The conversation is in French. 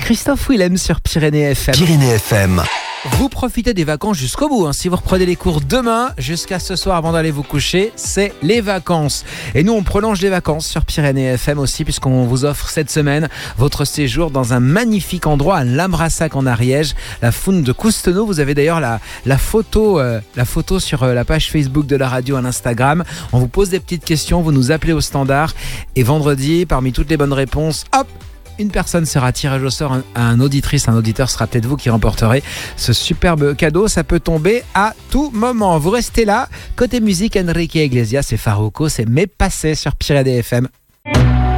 Christophe Willem sur Pyrénées FM. Pyrénées FM. Vous profitez des vacances jusqu'au bout. Si vous reprenez les cours demain jusqu'à ce soir avant d'aller vous coucher, c'est les vacances. Et nous, on prolonge les vacances sur Pyrénées FM aussi, puisqu'on vous offre cette semaine votre séjour dans un magnifique endroit à Lambrassac en Ariège, la Foune de Coustenot. Vous avez d'ailleurs la photo sur la page Facebook de la radio, à l'Instagram. On vous pose des petites questions, vous nous appelez au standard. Et vendredi, parmi toutes les bonnes réponses, hop, une personne sera tirage au sort, un auditeur sera peut-être vous qui remporterez ce superbe cadeau. Ça peut tomber à tout moment. Vous restez là. Côté musique, Enrique Iglesias et Farruko, c'est Mes Passés sur Pyrénées FM.